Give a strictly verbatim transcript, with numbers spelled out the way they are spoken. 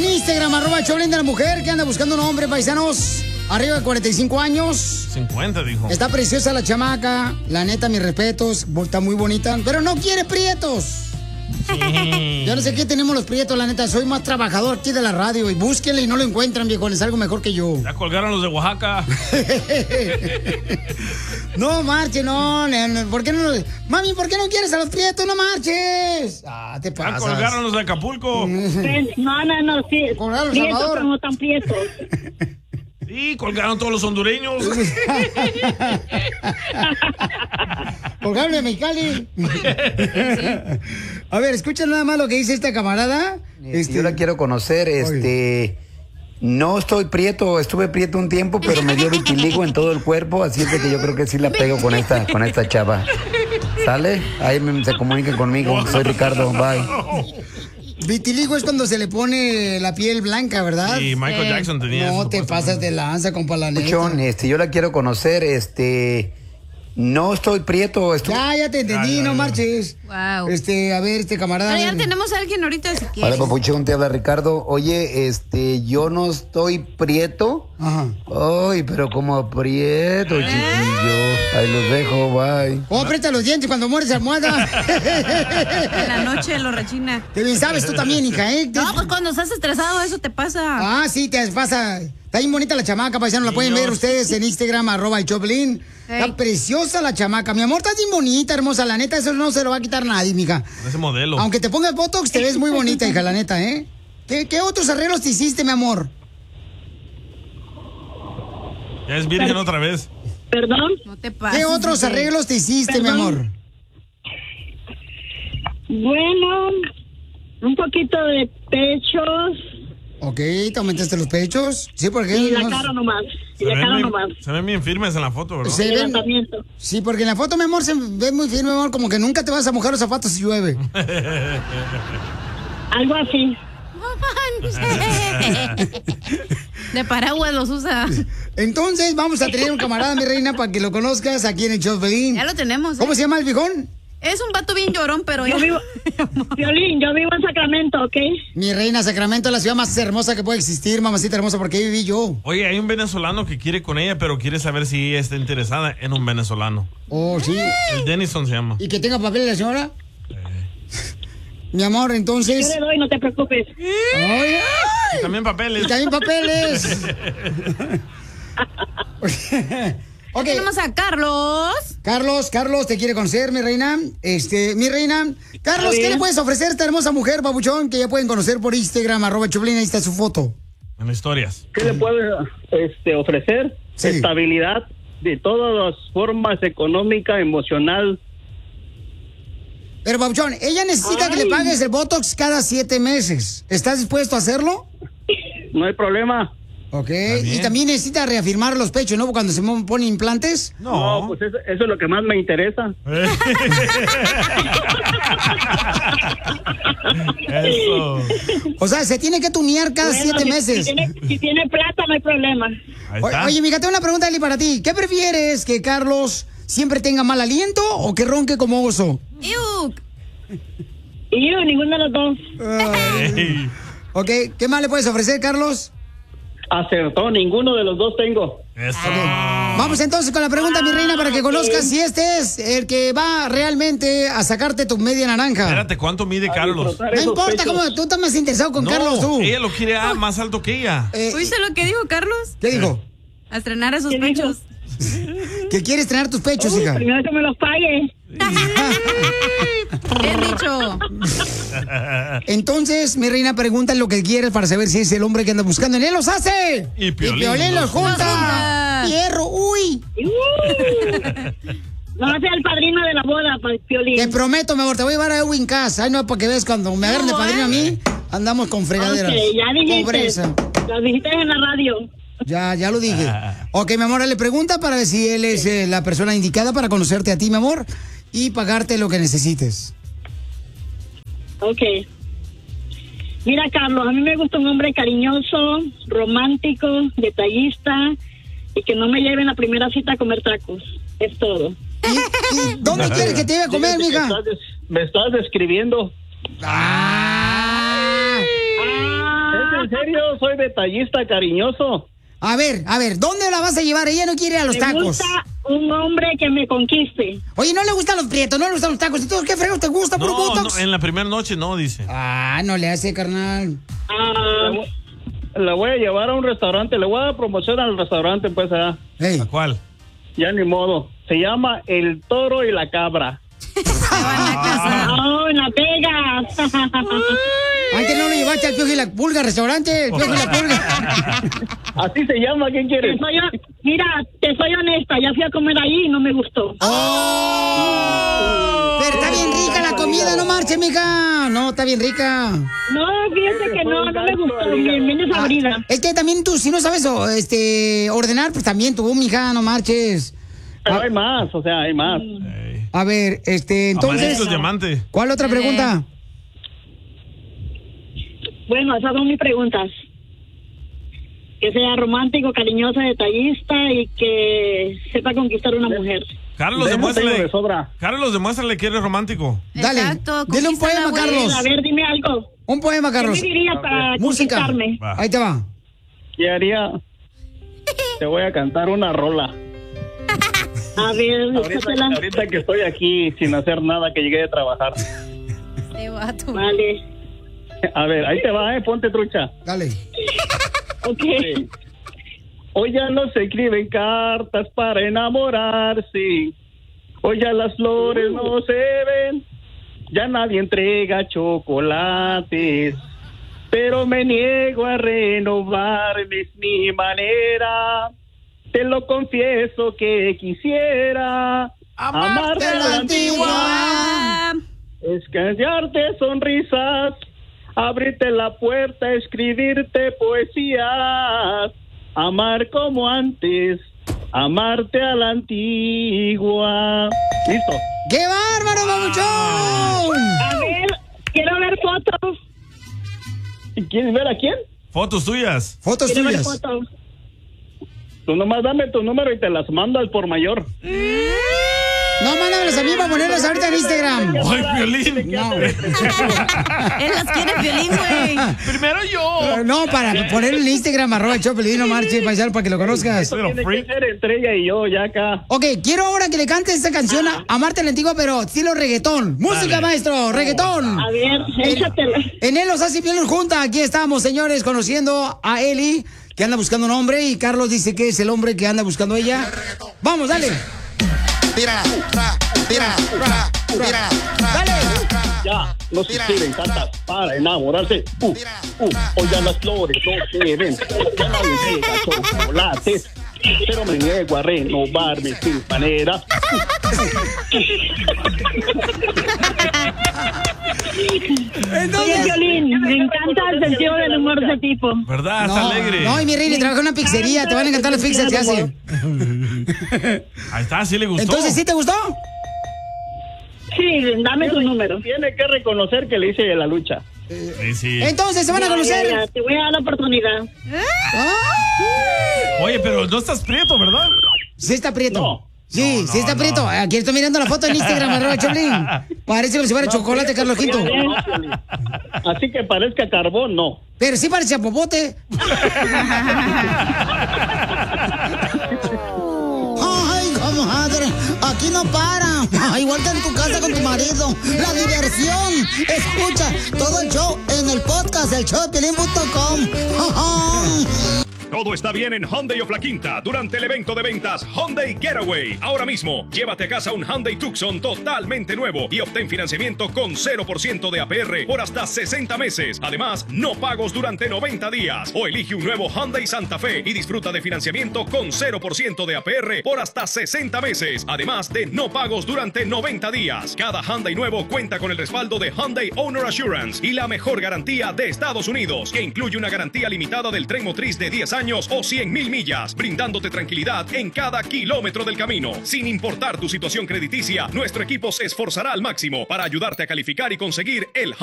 En Instagram, arroba Choplin de la mujer que anda buscando un hombre, paisanos. Arriba de cuarenta y cinco años. cincuenta, dijo. Está preciosa la chamaca. La neta, mis respetos. Está muy bonita. Pero no quiere prietos. Sí. Yo no sé qué tenemos los prietos, la neta. Soy más trabajador aquí de la radio. Y búsquenle y no lo encuentran, viejones. Algo mejor que yo. Ya colgaron los de Oaxaca. No marche, no, no. ¿Por qué no? Mami, ¿por qué no quieres a los prietos? No marches. Ah, te pasas. Ya colgaron los de Acapulco. No, no, no, sí. Colgaron prietos, Salvador. pero no tan prietos. Y colgaron todos los hondureños. Colgaron de Mexicali. A ver, escucha nada más lo que dice esta camarada. Este, yo la quiero conocer, este... No estoy prieto, estuve prieto un tiempo, pero me dio vitiligo en todo el cuerpo, así es de que yo creo que sí la pego con esta, con esta chava. ¿Sale? Ahí me, se comuniquen conmigo. Soy Ricardo, bye. Vitiligo es cuando se le pone la piel blanca, ¿verdad? Sí, Michael Jackson tenía No eso, te pasas de lanza, compa, la neta. Muchón, este, yo la quiero conocer, este... No estoy prieto, estoy... Ya, ya te entendí, Ya, ya, no ya. marches. Wow. Este, a ver, este camarada. Pero ya tenemos a alguien ahorita si Hola, quieres. papuchón, te habla Ricardo. Oye, este, yo no estoy prieto. Ajá. Ay, pero como prieto, chiquillo. Ahí los dejo, bye. Oh, aprieta los dientes cuando mueres almohada. En la noche lo rechina. Qué bien sabes tú también, hija, ¿eh? No, pues cuando estás estresado eso te pasa. Ah, sí, te pasa. Está bien bonita la chamaca, paisano. La pueden ver ustedes en Instagram, arroba el Choplin. Hey. Está preciosa la chamaca. Mi amor, estás bien bonita, hermosa. La neta, eso no se lo va a quitar nadie, mija. Ese modelo. Aunque te pongas Botox, te ves muy bonita, hija, la neta, ¿eh? ¿Qué, qué otros arreglos te hiciste, mi amor? Ya es virgen otra vez. ¿Perdón? No te pases. ¿Qué otros sí. arreglos te hiciste, mi Perdón. amor? Bueno, un poquito de pechos Ok, ¿te aumentaste los pechos? Sí, porque... y la no- cara nomás. Y Se la ven, cara bien, nomás. se ven bien firmes en la foto, ¿verdad? Se El ven- levantamiento. Sí, porque en la foto, mi amor, se ve muy firme, mi amor, como que nunca te vas a mojar los zapatos si llueve. Algo así. De paraguas los usa. Entonces, vamos a tener un camarada, mi reina, para que lo conozcas aquí en el Choplin. Ya lo tenemos. ¿eh? ¿Cómo se llama el viejón? Es un vato bien llorón, pero Yo ya- vivo, Violín, yo vivo en Sacramento, ¿ok? Mi reina, Sacramento es la ciudad más hermosa que puede existir, mamacita hermosa, porque ahí viví yo. Oye, hay un venezolano que quiere con ella, pero quiere saber si ella está interesada en un venezolano. Oh, sí. El Denison se llama. ¿Y que tenga papel la señora? Mi amor, Yo entonces... le doy, no te preocupes. Ay, Y también papeles. y también papeles. Ok. Tenemos a Carlos. Carlos, Carlos, te quiere conocer, mi reina. Este, mi reina. Carlos, ¿qué le puedes ofrecer a esta hermosa mujer, babuchón, que ya pueden conocer por Instagram, arroba Choplin, ahí está su foto? En historias. ¿Qué le puede este, ofrecer? Sí. Estabilidad de todas las formas, económica, emocional. Pero, babuchón, ella necesita que le pagues el Botox cada siete meses. ¿Estás dispuesto a hacerlo? No hay problema. Ok. bien. Y también necesita reafirmar los pechos, ¿no? Cuando se mo- ponen implantes. No, pues eso, eso es lo que más me interesa. Eso. O sea, se tiene que tunear cada Bueno, siete si- meses. Si tiene, si tiene plata, no hay problema. Ahí O- está. Oye, mija, tengo una pregunta, Eli, para ti. ¿Qué prefieres, que Carlos siempre tenga mal aliento o que ronque como oso? Iu. Y yo, ninguno de los dos. Ey. Ok, ¿qué más le puedes ofrecer, Carlos? Acertó, ninguno de los dos tengo. Eso. Vamos entonces con la pregunta, mi reina, para que conozcas si este es el que va realmente a sacarte tu media naranja. Espérate, ¿cuánto mide Carlos? disfrutar No esos importa pechos. cómo tú estás más interesado con No, Carlos, tú. ella lo quiere ah, más alto que ella. Eh, ¿Oíste lo que dijo Carlos? ¿Qué dijo? A estrenar esos ¿Qué dijo? pechos. Que quiere estrenar tus pechos, Uy, hija. primero que me los pague. Bien dicho. Entonces, mi reina, pregunta lo que quieres para saber si es el hombre que anda buscando. ¡En él los hace! Y Piolín los los junta. junta. ¡Hierro! ¡Uy! Uh. No va a ser el padrino de la boda, pa- Piolín. Te prometo, mi amor, te voy a llevar a Edwin Cass. Ay, no, para que veas, cuando me agarren de No, padrino ¿eh? a mí, andamos con fregaderas. Ok, ya dijiste. Pobreza. Lo dijiste en la radio. Ya, ya lo dije. Ok, mi amor, le pregunta para ver si él es eh, la persona indicada para conocerte a ti, mi amor, y pagarte lo que necesites. Ok. Mira, Carlos, a mí me gusta un hombre cariñoso, romántico, detallista y que no me lleve en la primera cita a comer tacos. Es todo. ¿Y, y dónde quieres que te lleve a comer, Fíjate que mija? estás des- me estás describiendo. Ah. Ah, en serio, soy detallista, cariñoso. A ver, a ver, ¿dónde la vas a llevar? Ella no quiere ir a los Me tacos. gusta un hombre que me conquiste. Oye, no le gustan los prietos, no le gustan los tacos. ¿Entonces qué fregos te gusta, puro No, botox? no, en la primera noche no, dice. Ah, no le hace, carnal. Ah, La voy a llevar a un restaurante, le voy a dar promoción al restaurante, pues, allá. Hey. ¿A cuál? Ya ni modo. Se llama El Toro y la Cabra. oh, en Las Vegas. Antes no lo llevaste al Piojo y la Pulga al restaurante, el Piojo y la Pulga. Así se llama, ¿quién quiere? Te soy, mira, te soy honesta, ya fui a comer ahí y no me gustó. ¡Oh! Pero está bien rica la comida, no marches, mija. No, está bien rica. No, fíjate que no, no me gustó, bien, bien desabrida. Ah, es que también tú, si no sabes o, este, ordenar, pues también tú, mija, no marches. Pero hay más, o sea, hay más. Ey. A ver, este, entonces, Amarillos, diamante. ¿cuál otra pregunta? Bueno, esas son mis preguntas. Que sea romántico, cariñoso, detallista y que sepa conquistar a una mujer. Carlos, De eso tengo demuéstrale. de sobra. Carlos, demuéstrale que eres romántico. Dale, Exacto, dile un conquista poema, la güey. Carlos. A ver, dime algo. Un poema, ¿Qué Carlos. me dirías para Música. conquistarme? Va. Ahí te va. ¿Qué haría? Te voy a cantar una rola. A ver, Ahorita, échatela. ahorita que estoy aquí sin hacer nada, que llegué de trabajar. Este vato. Vale. A ver, ahí te va, eh, ponte trucha. Dale. Ok. Sí. Hoy ya no se escriben cartas para enamorarse. Hoy ya las flores no se ven. Ya nadie entrega chocolates. Pero me niego a renovarme, es mi manera. Te lo confieso que quisiera amarte a la antigua. Ah, Escanciarte sonrisas, abrirte la puerta, escribirte poesías, amar como antes, amarte a la antigua. Listo. ¡Qué bárbaro, babuchón! A ver, quiero ver fotos. ¿Quieres ver a quién? Fotos tuyas. Fotos Quiero ver tuyas. fotos. Tú nomás dame tu número y te las mando al por mayor. No, mándamelas a mí para ponerlas ahorita en Instagram. ¡Ay, Violín! No, él las quiere violín, güey. Primero yo. no, para poner en Instagram, arroba el Chopelín, no marche, paisano, para que lo conozcas. Pero Tiene freak. que ser entre ella y yo, ya acá. Ok, quiero ahora que le cantes esta canción a Amarte a la Antigua, pero estilo reggaetón. Música, Dale. maestro, reggaetón. A ver, échatela. En él los hace bien junta. Aquí estamos, señores, conociendo a Eli, que anda buscando un hombre, y Carlos dice que es el hombre que anda buscando a ella. Vamos, dale. Tírala, ra, tírala, ra, tírala, ra, Dale. Ya, no se escriben cartas para enamorarse. Uh, uh, hoy ya las flores no se ven. Ya nadie entrega chocolates. Pero me niego a renovarme sin manera. Oye, Violín, me encanta el sentido del humor de ese tipo. ¿Verdad? Está alegre. no, y mi rey, trabaja en una pizzería. Te van a encantar las pizzas que hace. Ahí está, sí le gustó. Entonces, ¿sí te gustó? Sí, dame tu número. Tiene que reconocer que le hice la lucha. Sí, sí. Entonces, se van a Ya, conocer. ya, ya, te voy a dar la oportunidad. Oye, pero no estás prieto, ¿verdad? Sí está prieto. No. Sí, No, sí está no, prieto. no. Aquí estoy mirando la foto en Instagram, arroba Choplin. Parece como si fuera chocolate, Carlos Quinto. Así que parezca carbón, no. Pero sí parece a popote. Ay, comadre, aquí no para. Igual que en tu casa con tu marido. La diversión. Escucha todo el show en el podcast del show de Piolín punto com. Todo está bien en Hyundai of La Quinta durante el evento de ventas Hyundai Getaway. Ahora mismo, llévate a casa un Hyundai Tucson totalmente nuevo y obtén financiamiento con cero por ciento de A P R por hasta sesenta meses. Además, no pagos durante noventa días. O elige un nuevo Hyundai Santa Fe y disfruta de financiamiento con cero por ciento de A P R por hasta sesenta meses. Además de no pagos durante noventa días. Cada Hyundai nuevo cuenta con el respaldo de Hyundai Owner Assurance y la mejor garantía de Estados Unidos, que incluye una garantía limitada del tren motriz de diez años o cien mil millas, brindándote tranquilidad en cada kilómetro del camino. Sin importar tu situación crediticia, nuestro equipo se esforzará al máximo para ayudarte a calificar y conseguir el